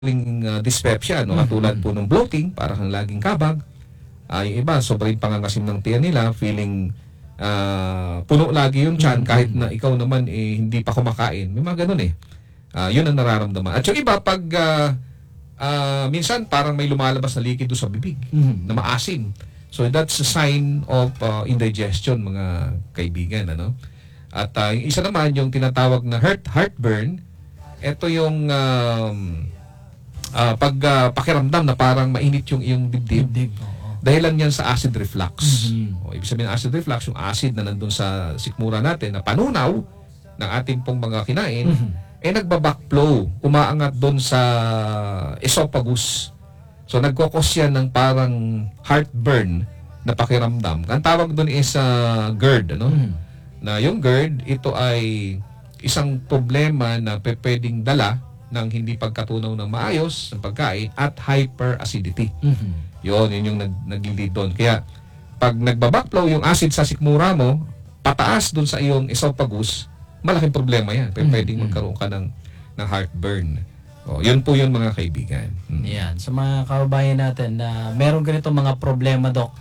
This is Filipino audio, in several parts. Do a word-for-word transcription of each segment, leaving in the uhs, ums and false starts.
Yung uh, dyspepsia, no? Katulad po ng bloating, para kang laging kabag. Uh, yung iba, sobrang pangangasim ng tiyan nila, feeling uh, puno lagi yung tiyan kahit na ikaw naman eh, hindi pa kumakain. May mga ganun eh. Uh, yun ang nararamdaman. At yung iba, pag uh, uh, minsan parang may lumalabas na likido sa bibig, na maasim. So that's a sign of uh, indigestion, mga kaibigan. Ano? At uh, yung isa naman, yung tinatawag na heart heartburn, ito yung um, Uh, pag uh, pakiramdam na parang mainit yung iyong dibdib, dibdib oh. Dahilan yan sa acid reflux. Mm-hmm. O, ibig sabihin ng acid reflux, yung acid na nandun sa sikmura natin, na panunaw ng ating pong mga kinain, mm-hmm. eh nagbabackflow, umaangat doon sa esophagus. So nagkokos yan ng parang heartburn na pakiramdam. Ang tawag doon is uh, GERD. Ano? Mm-hmm. Na yung GERD, ito ay isang problema na pwedeng dala ng hindi pagkatunaw ng maayos ng pagkain at hyperacidity. Mm-hmm. Yun, yun yung nag, nag-lead doon. Kaya, pag nagbabackflow yung acid sa sikmura mo, pataas doon sa iyong esophagus, malaking problema yan. Pero pwedeng mm-hmm. magkaroon ka ng, ng heartburn. O, yun po yun, mga kaibigan. Mm. Yan. Sa mga kababayan natin na meron ganito mga problema, Dok,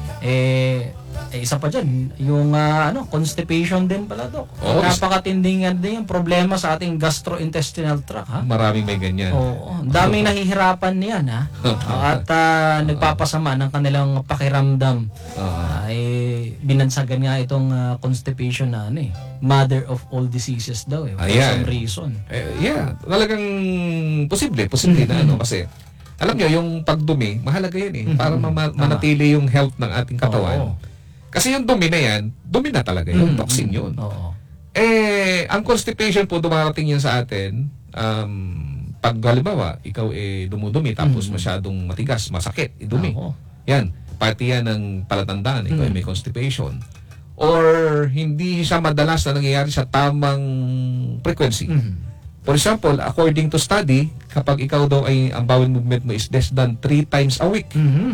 eh, eh isa pa dyan, yung uh, ano, constipation din pala, Dok. Oh, napakatinding yan din yung problema sa ating gastrointestinal tract, ha? Maraming may ganyan. Oo. Daming nahihirapan niyan, ha? At uh, nagpapasama ng kanilang pakiramdam. Uh, ay binansagan nga itong uh, constipation na ano eh, mother of all diseases daw eh. For some reason. Uh, yeah. Talagang posible. Posible na ano kasi alam nyo, yung pagdumi, mahalaga yan eh. Para ma- manatili yung health ng ating katawan. Oo. Kasi yung dumi na yan, dumi na talaga yun. Mm-hmm. Toxin yun. Oo. Eh, ang constipation po, dumarating yan sa atin. Um, pag halimbawa, ikaw eh dumudumi, tapos mm-hmm. masyadong matigas, masakit, idumi. Oo. Yan. Pati yan ng palatandaan. Ikaw mm-hmm. eh may constipation. Or hindi siya madalas na nangyayari sa tamang frequency. Mm-hmm. For example, according to study, kapag ikaw daw ay ang bowel movement mo is less than three times a week, mm-hmm.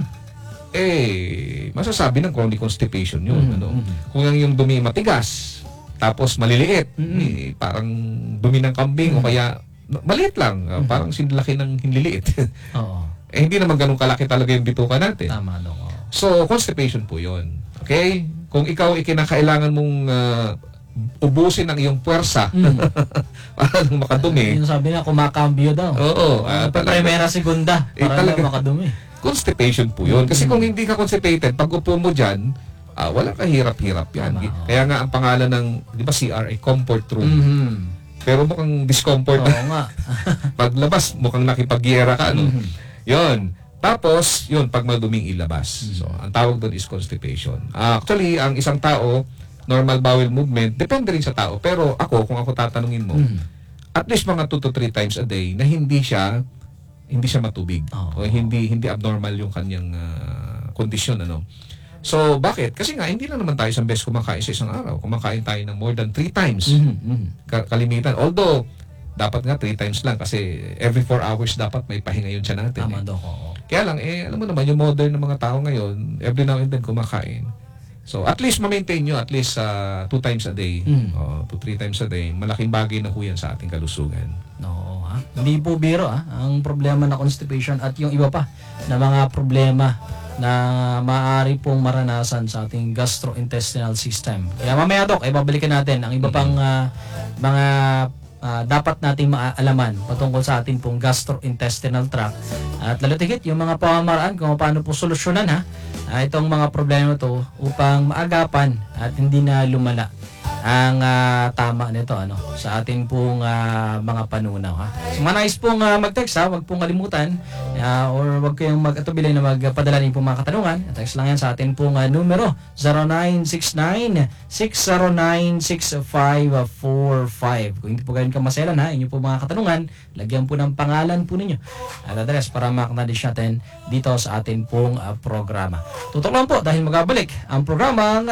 eh, masasabi ng chronic constipation yun. Mm-hmm. Ano? Kung yung dumi matigas, tapos maliliit, mm-hmm. eh, parang dumi ng kambing, mm-hmm. o kaya maliit lang, mm-hmm. parang sinlaki ng hinliliit. Oo. Eh, hindi naman ganun kalaki talaga yung bituka natin. Tama, no. So, constipation po yun. Okay? Kung ikaw ikinakailangan mong uh, ubusin ang iyong puwersa mm. para lang makadumi. Yung sabi na, kumakambyo daw. Oo. Uh, Primera, segunda, para eh, lang makadumi. Constipation po yun. Kasi kung hindi ka constipated, pag upo mo dyan, uh, walang kahirap-hirap yan. Tama, Kaya nga ang pangalan ng, di ba C R A, comfort room. Mm-hmm. Pero mukhang discomfort. Oo nga. Paglabas, mukhang nakipagyera ka. Ano? Mm-hmm. Yun. Tapos, yun, pag maduming ilabas. Mm-hmm. So, ang tawag doon is constipation. Uh, actually, ang isang tao, normal bowel movement, depende rin sa tao. Pero ako, kung ako tatanungin mo, mm. at least mga two to three times a day na hindi siya hindi siya matubig. Oh. O hindi hindi abnormal yung kanyang uh, kondisyon. Ano? So, bakit? Kasi nga, hindi lang naman tayo isang beses kumakain sa isang araw. Kumakain tayo ng more than three times. Mm-hmm. Kalimitan. Although, dapat nga three times lang kasi every four hours dapat may pahinga yun siya natin. Tama, eh. Dok. Oh. Kaya lang, eh, alam mo naman, yung modern ng mga tao ngayon, every now and then kumakain. So, at least ma-maintain nyo at least uh, two times a day. Mm. O, two, three times a day. Malaking bagay na po yan sa ating kalusugan. No, ha? Hindi po biro, ha? Ang problema na constipation at yung iba pa na mga problema na maaari pong maranasan sa ating gastrointestinal system. Kaya mamaya, Dok, ay babalikan natin ang iba pang uh, mga uh, dapat nating maalaman patungkol sa ating pong gastrointestinal tract. At lalo tigit, yung mga pamamaraan kung paano po solusyonan, ha? Uh, itong mga problema to upang maagapan at hindi na lumala ang uh, tama nito ano sa ating pong uh, mga panunaw, ha. So manais pong uh, mag-text, ha, wag pong kalimutan uh, or wag kayong mag-atubili na magpadala ng pong mga katanungan. Text lang yan sa ating pong uh, numero zero nine six nine, six zero nine, six five four five. Kung hindi po gayon kamaselan, ha, inyo po mga katanungan, lagyan po ng pangalan po ninyo at address para ma-acknowledge natin dito sa ating pong uh, programa. Tutok lang po dahil magabalik ang programang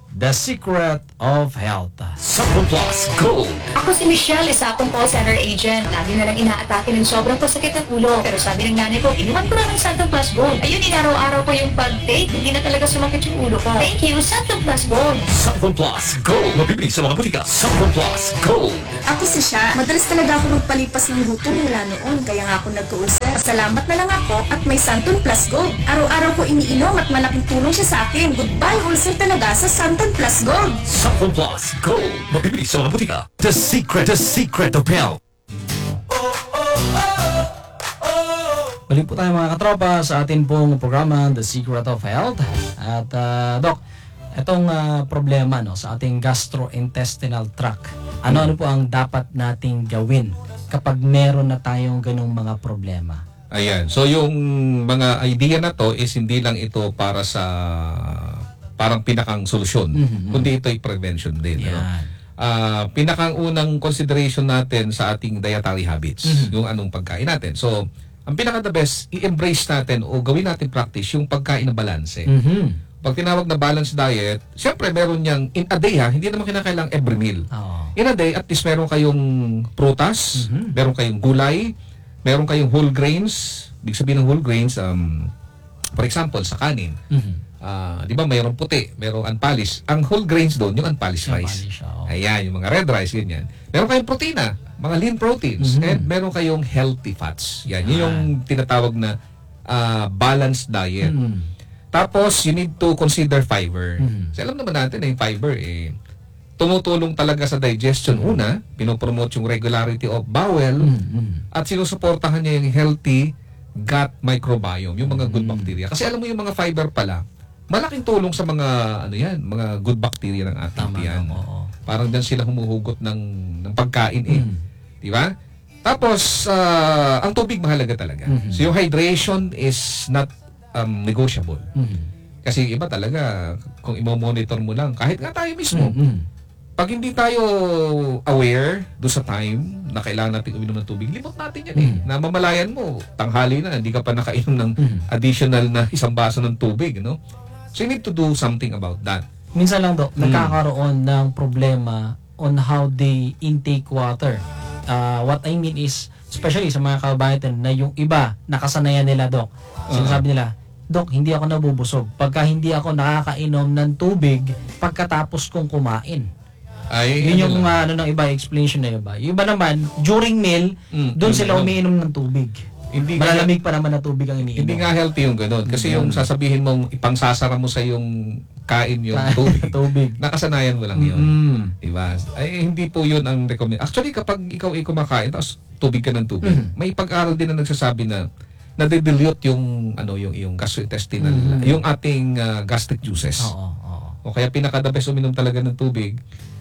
The Secret of Health. Supplement Plus Gold. Ako si Michelle, isa akong call center agent. Lagi na lang inaatake ng sobrang pasakit ng ulo. Pero sabi ng nanay ko, inuman ko na ng Santo Plus Gold. Ayun, inaraw-araw ko yung pag-take. Hindi na talaga sumakit yung ulo ko. Thank you, Santo Plus Gold. Supplement Plus Gold. Mabibili sa mga butika. Supplement Plus Gold. Ako si Sha. Madalas talaga ako magpalipas ng gutom mula noon. Kaya nga ako nagka-ulcer. Salamat na lang ako at may Santon Plus Gold. Araw-araw ko iniinom at malaking tulong siya sa akin. Goodbye ulcer talaga sa Santon Plus Gold. Supplement Plus Gold. Mabibili sa mga butika. The secret, the secret of health. Balik po tayo mga katropa sa atin pong programa The Secret of Health. At uh, Doc, itong uh, problema no, sa ating gastrointestinal tract, ano-ano po ang dapat nating gawin kapag meron na tayong ganung mga problema? Ayan. So yung mga idea na to is hindi lang ito para sa parang pinakang solusyon, Mhm. kundi ito ay prevention din. Ano? Yan. Ah, pinakang unang consideration natin sa ating dietary habits, Mhm. yung anong pagkain natin. So, ang pinaka the best, i-embrace natin o gawin natin practice yung pagkain na balanse. Mhm. Pag tinawag na balanced diet, siyempre meron niyang in a day ha, hindi naman kinakailangan every meal. Oo. In a day, at least meron kayong prutas, Mhm. meron kayong gulay, meron kayong whole grains. Ibig sabihin ng whole grains, um, for example, sa kanin, Mhm. ah, di ba mayroong puti, mayroong unpolished. Ang whole grains doon, yung unpolished Yung rice. polish, oo. Ayan, yung mga red rice, ganyan. Meron kayong protina, mga lean proteins, Mhm. and meron kayong healthy fats. Yan, yun yung tinatawag na ah, balanced diet. Mhm. Tapos, you need to consider fiber. Mhm. Kasi alam naman natin na yung fiber, eh, tumutulong talaga sa digestion. Una, pinopromote yung regularity of bowel, Mhm. at sinusuportahan niya yung healthy gut microbiome, yung mga good Mm. bacteria. Kasi alam mo yung mga fiber pala, malaking tulong sa mga ano yan, mga good bacteria ng ating Tama, tiyan. oo. Parang diyan sila humuhugot ng ng pagkain eh. Mm. Di ba? Tapos ah, ang tubig mahalaga talaga. Mhm. So yung hydration is not um, negotiable. Mhm. Kasi iba talaga kung i-monitor mo lang kahit nga tayo mismo. Mhm. Pag hindi tayo aware do sa time na kailangan natin uminom ng tubig, limot natin yan eh. Mm. Namamalayan mo, tanghali na, hindi ka pa nakainom ng Mm. additional na isang baso ng tubig, no? So you need to do something about that. Minsan lang, Dok, Mm. nagkakaroon ng problema on how they intake water. Uh, what I mean is, especially sa mga kababayan na yung iba, nakasanayan nila, Dok. Sinasabi nila, Dok, hindi ako nabubusog pagka hindi ako nakakainom ng tubig pagkatapos kong kumain. Ay, Yun yung lang. uh, ano ng iba, explanation na iba. Yung iba naman, during meal, Mm, doon yun sila lang. umiinom ng tubig. Hindi nga, Malalamig pa naman na tubig ang iniinom. hindi nga healthy yung ganun. Kasi yung sasabihin mong ipangsasara mo sa yung kain yung tubig, tubig. nakasanayan mo lang yun. Mm. Diba? Ay, hindi po yun ang recommend. Actually, kapag ikaw ay kumakain, tapos tubig ka ng tubig, Mhm. may pag-aral din na nagsasabi na nade-dilute yung, ano, yung, yung gastrointestinal, Mhm. yung ating ah, gastric juices. Oo, oo. O kaya pinaka-the best uminom talaga ng tubig,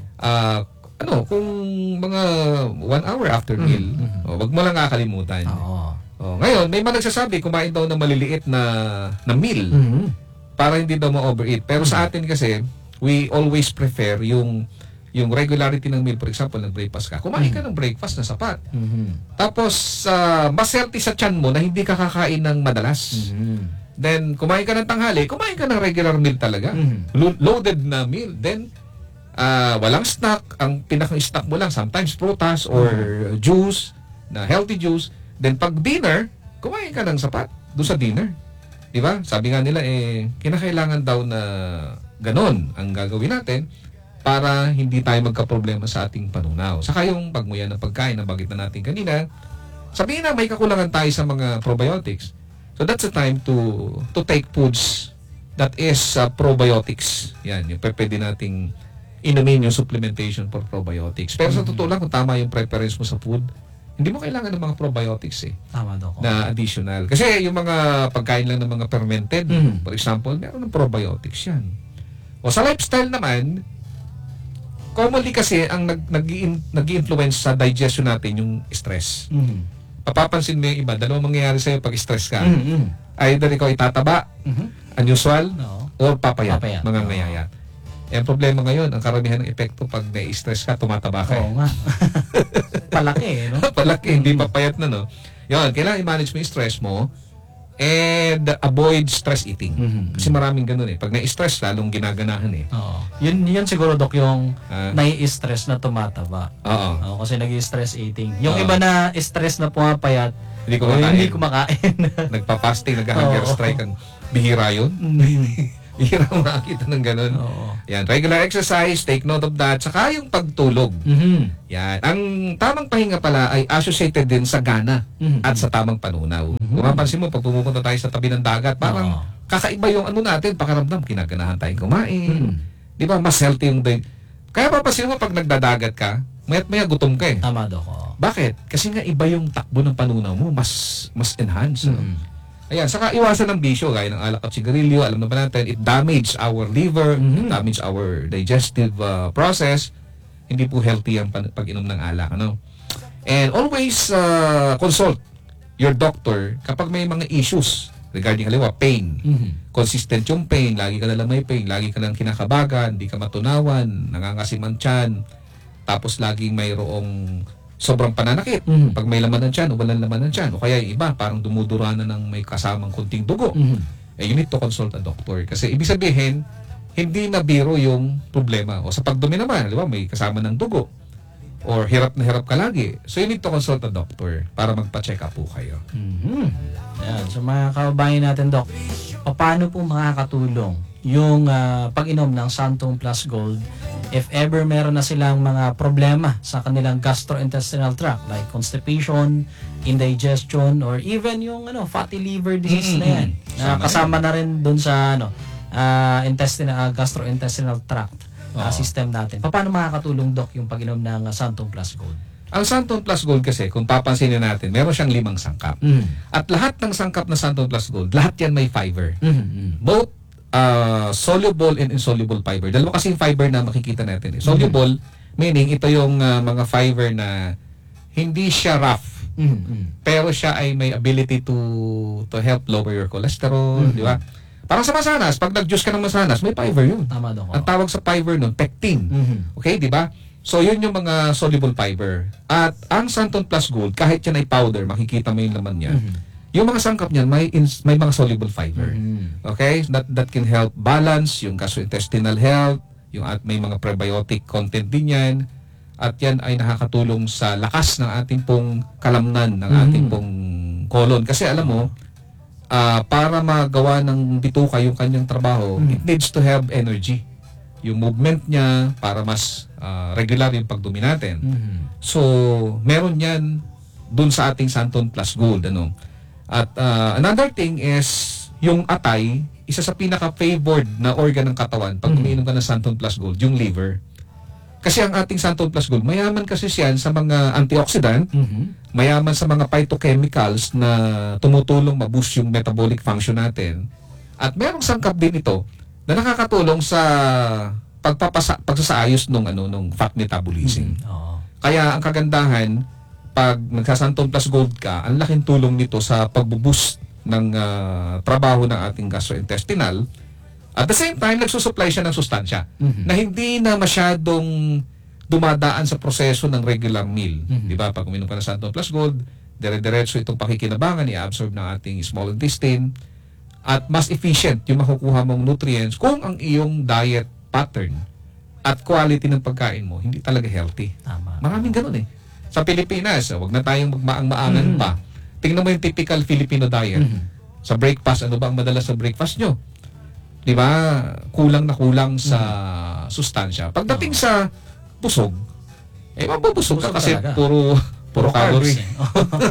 ah, ano, kung mga one hour after meal, Mhm. o, wag mo lang kakalimutan. Oo. O, ngayon, may mga nagsasabi, kumain daw ng maliliit na, na meal Mhm. para hindi daw ma-overeat. Pero sa atin kasi, we always prefer yung yung regularity ng meal. For example, nag-breakfast ka. Kumain ka ng breakfast na sapat. Mhm. Tapos, uh, mas healthy sa tiyan mo na hindi ka kakain ng madalas. Mhm. Then, kumain ka ng tanghali, kumain ka ng regular meal talaga. Mhm. Lo- loaded na meal. Then, ah, walang snack. Ang pinaka-snack mo lang, sometimes prutas or juice, na healthy juice. Then, pag dinner, kumain ka ng sapat doon sa dinner. Di ba? Sabi nga nila, eh, kinakailangan daw na ganon ang gagawin natin para hindi tayo magka-problema sa ating panunaw. Saka yung pagmuya ng pagkain na bagit na natin kanina, sabihin na may kakulangan tayo sa mga probiotics. So that's the time to to take foods that is uh, probiotics. Yan, yung pe- pwede nating inumin yung supplementation for probiotics. Pero sa totoo lang, kung tama yung preference mo sa food, hindi mo kailangan ng mga probiotics eh, Tama, Dok. na additional. Kasi yung mga pagkain lang ng mga fermented, Mhm. for example, meron ng probiotics yan. O sa lifestyle naman, commonly kasi ang nag, nag-i-influence sa digestion natin yung stress. Mhm. Papapansin mo yung iba, dalawang mangyayari sa'yo pag stress ka. Mhm. Either ikaw itataba, Mhm. unusual, No. or papayat, Papayat. mga ngayayat. Eh, ang problema ngayon, ang karamihan ng epekto pag na-stress ka, tumataba ka eh. Oo nga. Palaki eh, no? Palaki, hindi papayat na, no? Yun, kailangan i-manage mo yung stress mo And avoid stress eating. Mhm. Kasi maraming ganun eh. Pag na-stress, lalong ginaganahan eh. Oo. Yun, yun siguro, Dok, yung Ah. nai-stress na tumataba. Oo. Oo, kasi nag-stress eating. Yung Oo. iba na stress na pumapayat, Hindi o kumakain. hindi kumakain. Nagpa-fasting, nag-hunger Oo. strike. Ang bihira yun. Bihira makakita ng ganun. Oo. Yan, regular exercise, take note of that. Saka yung pagtulog. Mhm. Yan. Ang tamang pahinga pala ay associated din sa gana Mhm. at sa tamang panunaw. Kung mapansin mo, pag pumupunta tayo sa tabi ng dagat, parang Oo. kakaiba yung ano natin, pakiramdam, kinaganahan tayong kumain. Mhm. Di ba? Mas healthy yung day. Kaya papansin mo, pag nagdadagat ka, mayat maya gutom ka eh. Tama, Dok. Oo. Bakit? Kasi nga iba yung takbo ng panunaw mo, mas mas enhanced. ano? Mhm. Ayan, saka iwasan ng bisyo, gaya ng alak at sigarilyo, alam na ba natin, it damage our liver, Mhm. it damage our digestive uh, process. Hindi po healthy ang pan- pag-inom ng alak, ano? And always uh, consult your doctor kapag may mga issues regarding, halimbawa, pain. Mhm. Consistent yung pain, lagi ka na lang may pain, lagi ka lang kinakabagan, hindi ka matunawan, nangangasim ang tiyan, tapos laging mayroong sobrang pananakit. Mhm. Pag may laman ng tiyan o walang laman ng tiyan, o kaya yung iba, parang dumudura na ng may kasamang kunting dugo. Mhm. Eh, you need to consult a doctor. Kasi ibig sabihin, hindi na biro yung problema. O sa pagdumi naman, di ba, may kasama ng dugo. Or hirap na hirap ka lagi. So you need to consult a doctor para magpa-check up po kayo. Mhm. Yan. So mga kababayan natin, Dok, paano po makakatulong yung ah, pag-inom ng Santum Plus Gold if ever meron na silang mga problema sa kanilang gastrointestinal tract like constipation, indigestion, or even yung ano fatty liver disease na yan. Na Sama kasama na rin dun sa ano ah, intestinal ah, gastrointestinal tract ah, Oo. system natin. Paano makakatulong, Dok, yung pag-inom ng ah, Santum Plus Gold? Ang Santon Plus Gold kasi, kung papansinin natin, meron siyang limang sangkap. Mhm. At lahat ng sangkap na Santon Plus Gold, lahat yan may fiber. Mhm. Both uh, soluble and insoluble fiber. Dalawa kasi yung fiber na makikita natin. Eh. Soluble, meaning ito yung uh, mga fiber na hindi siya rough, Mhm. pero siya ay may ability to to help lower your cholesterol, Mhm. di ba? Parang sa masanas, pag nag-juice ka ng masanas, may fiber yun. Tama, Dok. Ang tawag sa fiber nun, pectin. Mhm. Okay, di ba? So, yun yung mga soluble fiber. At ang Santon Plus Gold, kahit yan ay powder, makikita mo yung laman niya. Mhm. Yung mga sangkap niyan, may, ins- may mga soluble fiber. Mhm. Okay? That that can help balance yung gastrointestinal health, yung at may mga prebiotic content din yan. At yan ay nakakatulong sa lakas ng ating pong kalamnan, ng Mhm. ating pong colon. Kasi alam mo, ah, para magawa ng bituka yung kanyang trabaho, Mhm. it needs to have energy. Yung movement niya para mas ah, regular yung pagdumi natin. Mhm. So, meron yan dun sa ating Santon Plus Gold. Ano? At ah, another thing is, yung atay, isa sa pinaka-favored na organ ng katawan pag Mhm. umiinom ka ng Santon Plus Gold, yung liver. Kasi ang ating Santon Plus Gold, mayaman kasi siyan sa mga antioxidant, Mhm. mayaman sa mga phytochemicals na tumutulong ma-boost yung metabolic function natin. At merong sangkap din ito na nakakatulong sa pagpapasa pagsasaayos nung ano nung fat metabolism. Oo. Kaya ang kagandahan, pag nagsasanton plus gold ka, ang laking tulong nito sa pagbuboost ng ah, trabaho ng ating gastrointestinal. At the same time, nagsusupply siya ng sustansya Mhm. na hindi na masyadong dumadaan sa proseso ng regular meal. Mhm. Di ba? Pag uminom ka ng Santon Plus Gold, dire-diretso itong pakikinabangan, i-absorb ng ating small intestine, at mas efficient yung makukuha mong nutrients kung ang iyong diet pattern at quality ng pagkain mo hindi talaga healthy. Tama. Maraming ganun eh. Sa Pilipinas, wag na tayong magmaang-maangan Mhm. pa. Tingnan mo yung typical Filipino diet. Mhm. Sa breakfast, ano ba ang madalas sa breakfast nyo? Di ba? Kulang na kulang sa sustansya. Pagdating sa busog, eh mabubusog ka Busog kasi talaga. puro puro calorie. eh.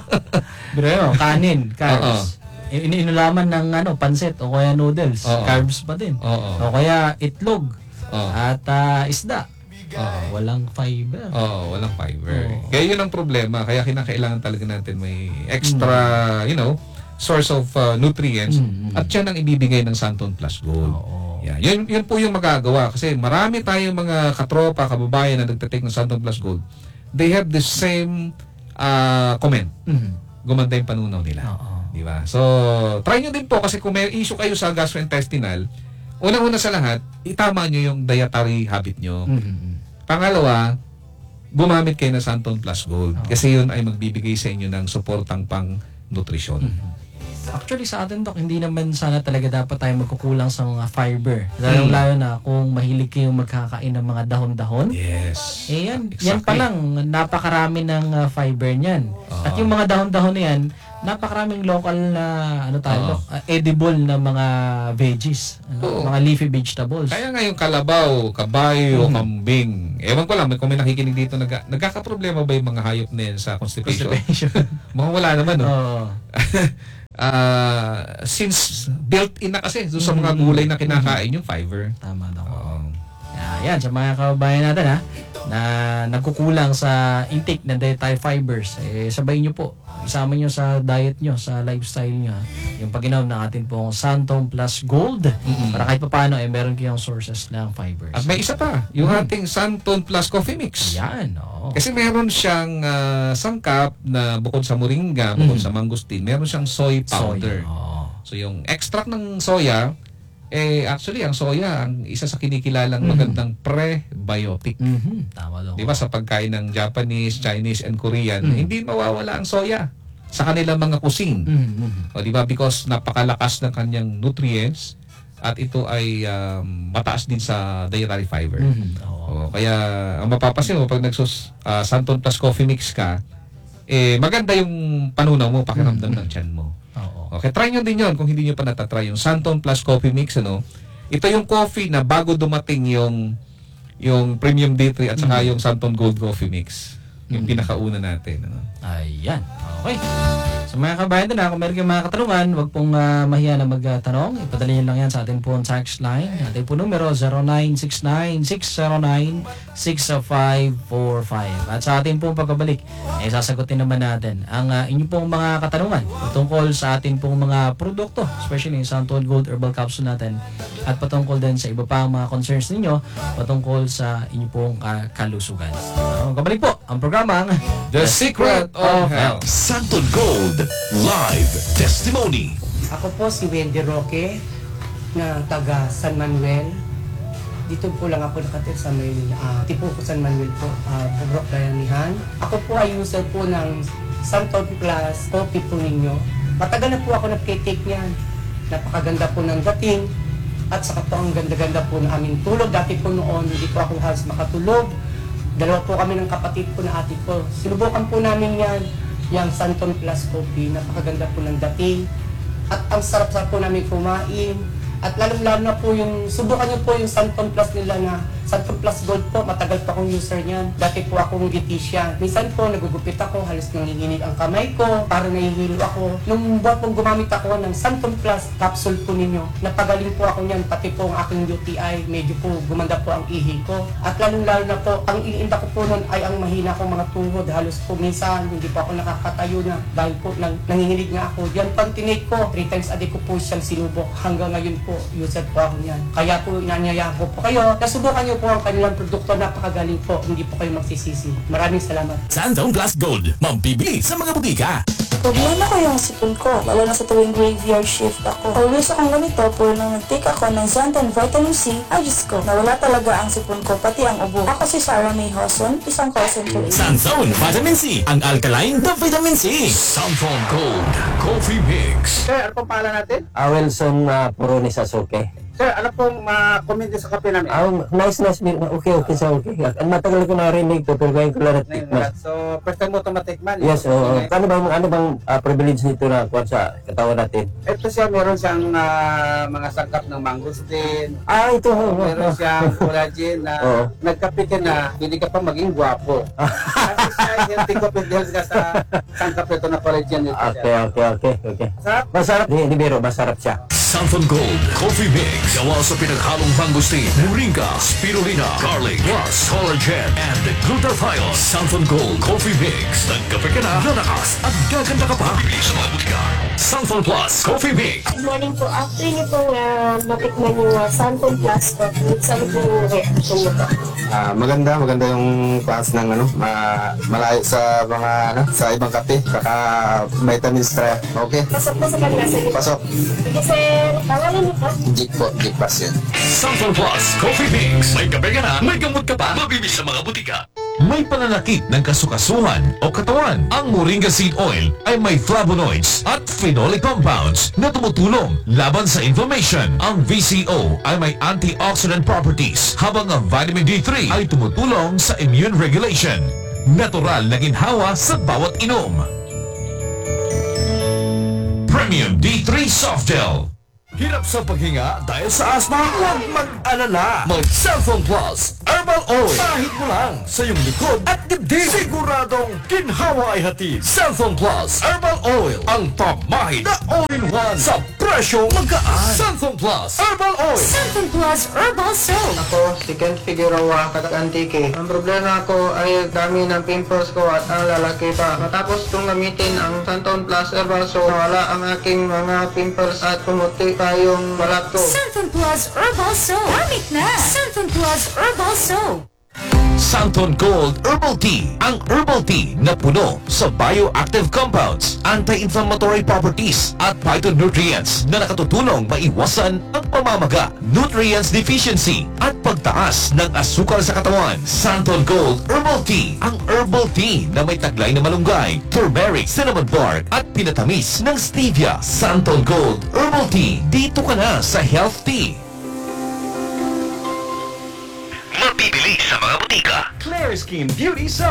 Pero yun, kanin, carbs. In- Iniinulaman ng ano, pansit o kaya noodles, Oo. carbs pa din. Oo. O kaya itlog Oo. at ah, isda. Oo. Walang fiber. Oo, walang fiber. Oo. Kaya yun ang problema. Kaya kinakailangan talaga natin may extra, you know, source of uh, nutrients. Mm, mm. At yan ang ibibigay ng Santon Plus Gold. Oo. Yeah, yun, yun po yung magagawa. Kasi marami tayong mga katropa, kababayan na nagtatake ng Santon Plus Gold. They have the same uh, comment. Mhm. Gumanda yung panunaw nila. Oo. Di ba? So, try nyo din po kasi kung may issue kayo sa gastrointestinal, unang-una sa lahat, itama nyo yung dietary habit nyo. Mhm. Pangalawa, gumamit kayo ng Santon Plus Gold Oo. kasi yun ay magbibigay sa inyo ng suportang pang nutrisyon. Actually sa atin, Dok, hindi naman sana talaga dapat tayo magkukulang sa mga fiber. Lalo lalo na kung mahilig kayong magkakain ng mga dahon-dahon. Yes. Eh yan, Exactly. yan pa lang, napakarami ng uh, fiber niyan. At yung mga dahon-dahon na yan, napakaraming local na, ano tayo, Oo. Dok, uh, edible na mga veggies, ano, Oo. mga leafy vegetables. Kaya nga yung kalabaw, kabayo, kambing. Ewan ko lang, may kung may nakikinig dito, nag nagkakaproblema ba yung mga hayop na yan sa constipation? Constipation. Mukhang wala naman, no? Oo. Ah, since built-in na kasi doon sa mga gulay na kinakain yung fiber. Tama, Dok. Oo. Yeah, yan, sa mga kababayan natin ha, na nagkukulang sa intake ng dietary fibers, eh, sabay nyo po, isama nyo sa diet nyo, sa lifestyle nyo, ha? Yung pag-inom ng atin pong Santon Plus Gold, para kahit pa paano, eh, meron kayong sources ng fibers. At may isa pa, yung ating Santon Plus Coffee Mix. Yan, oo. Kasi meron siyang ah, sangkap na bukod sa moringa, bukod sa mangosteen, meron siyang soy powder. Soy, oo. So yung extract ng soya, eh actually ang soya, ang isa sa kinikilalang magandang prebiotic. Mhm, tama daw. Di ba sa pagkain ng Japanese, Chinese, and Korean, hindi mawawala ang soya sa kanilang mga cuisine. Mhm. O, di ba? Because napakalakas ng kanyang nutrients at ito ay um, mataas din sa dietary fiber. Mhm, oo. O, kaya ang mapapansin mo pag nagsus ah, Santon Plus Coffee Mix ka, eh maganda yung panunaw mo, pakiramdam ng tiyan mo. Oo. Okay, try nyo din yun kung hindi nyo pa natatry yung Santon Plus Coffee Mix, ano. Ito yung coffee na bago dumating yung yung Premium D three at saka yung Santon Gold Coffee Mix. Yung pinakauna natin, ano. Ayan. Okay. Sa mga kabayan din, ha, kung meron kayong mga katanungan, huwag pong uh, mahiya na magtanong. Ipadala nyo lang yan sa ating pong text line. Ating po numero zero nine six nine, six zero nine, six five four five. At sa ating pong pagbabalik, eh, sasagutin naman natin ang uh, inyong pong mga katanungan tungkol sa ating pong mga produkto, especially yung Santon Gold Herbal Capsule natin, at patungkol din sa iba pa mga concerns ninyo patungkol sa inyong pong ka- kalusugan. Uh, kabalik po ang programang The Secret of Health. Santon Gold Live Testimony. Ako po si Wendy Roque na taga San Manuel. Dito po lang ako nakatira sa may uh, Tipuco San Manuel po, uh, Pubrok Dayanihan. Ako po ay user po ng Santon Plus Coffee po ninyo. Matagal na po ako nag-take niyan. Napakaganda po ng dating at saka po ang ganda-ganda po na aming tulog. Dati po noon hindi po ako halos makatulog. Dalawa po kami ng kapatid ko na ate ko. Sinubukan po namin yan, yung Santon Plus Coffee. Napakaganda po ng dating. At ang sarap-sarap po namin kumain. At lalong-lalo na po yung, subukan niyo po yung Santon Plus nila na Santon Plus Gold po, matagal pa akong user niyan. Dati po akong beautician. Minsan po, nagugupit ako, halos nanginginig ang kamay ko, parang nahihilo ako. Nung buwan pong gumamit ako ng Santon Plus capsule po ninyo, napagaling po ako niyan, pati po ang aking U T I, medyo po gumanda po ang ihi ko. At lalong-lalo na po, ang iniinda ko po nun ay ang mahina kong mga tuhod. Halos po minsan, hindi po ako nakakatayo na dahil po nang, nanginginig nga ako. Yan pang tinake ko, three times a day ko po siyang sinubok. Hanggang ngayon po, user po ako niyan. Kaya po, inanyaya ko po kayo, nasubukan niyo po ang kanilang produkto, napakagaling po, hindi po kayo magsisisi. Maraming salamat. Santon Plus Gold. Mambibili sa mga butika. Problema ko yung sipon ko, lalo na sa tuwing graveyard shift ako. Always akong ganito, pero nang nag-take ako ng Zantan Vitamin C, ay Diyos ko, nawala talaga ang sipon ko, pati ang ubo. Ako si Sarah May Hoson, isang call center agent. Santon Vitamin C. Ang alkaline na vitamin C. Santon Gold Coffee Mix. Sir, ano pong pangalan natin? Ah, Wilson uh, Puroni Sasuke. Sir, ano pong ma-comment sa kape namin? Ah, nice, nice. Okay, okay, sa okay. Ang matagal ko narinig to, pero ngayon ko lang natikman. So, first time mo ito matikman. Yes, oo. Ano bang, ano bang uh, privilege nito na kuwan sa katawan natin? Ito siya, meron siyang ah, mga sangkap ng mangosteen. Ah, ito. Oh, Meron siyang collagen na Oo. nagkape ka na, hindi ka pa maging gwapo. Kasi siya, healthy coffee dahil ka sa sangkap ito na collagen nito Okay, siya. okay, okay, okay. Sarap? Masarap. Di, di biro, masarap siya. Santon Gold Coffee Mix. Gawa sa pinaghalong mangosteen, moringa, spirulina, garlic, plus collagen, and glutathione. Santon Gold Coffee Mix. Nagkape ka na, lalakas, at gaganda ka pa. Bibili sa mga butika. Santon Plus Coffee Mix. Good morning po. After niyo po uh, matikman yung uh, Santon Plus Coffee, sabi po yung reaction niyo po. Ah, maganda, maganda yung class ng ano, ma malayo sa mga ano, sa ibang kape, saka vitamins tra. Okay. Pasok po sa kanila sa Pasok. Sige sir, pangalan niyo po. Jig po, jig pass yun. Santon Plus Coffee Mix. May kape ka na, may gamot ka pa. Mabibili sa mga butika. may pananakit ng kasukasuhan o katawan. Ang Moringa Seed Oil ay may flavonoids at phenolic compounds na tumutulong laban sa inflammation. Ang V C O ay may antioxidant properties, habang ang vitamin D three ay tumutulong sa immune regulation. Natural na ginhawa sa bawat inom. Premium D three Soft Gel. Hirap sa paghinga dahil sa asma? Huwag mag-alala. Mag-Cellphone Plus Herbal Oil. Kahit mo lang sa iyong likod at dibdib. Siguradong ginhawa ay hatid. Cellphone Plus Herbal Oil. Ang pamahid na all-in-one sa presyong magaan. Cellphone Plus Herbal Oil. Santon Plus Herbal Soap. Ako, si Ken Figueroa, Katag-Antique. Ang problema ko ay dami ng pimples ko at ang lalaki pa. Matapos kong gamitin ang Santon Plus Herbal Soap, nawala ang aking mga pimples at pumuti pa yung balat ko. Santon Plus Herbal Soap. Gamit na. Santon Plus Herbal Soap. Santon Gold Herbal Tea. Ang herbal tea na puno sa bioactive compounds, anti-inflammatory properties at phytonutrients na nakatutulong maiwasan ang pamamaga, nutrients deficiency at pagtaas ng asukal sa katawan. Santon Gold Herbal Tea. Ang herbal tea na may taglay na malunggay, turmeric, cinnamon bark at pinatamis ng stevia. Santon Gold Herbal Tea. Dito ka na sa Health Tea. Mabibili sa mga butika. Claire Skin Beauty Soap.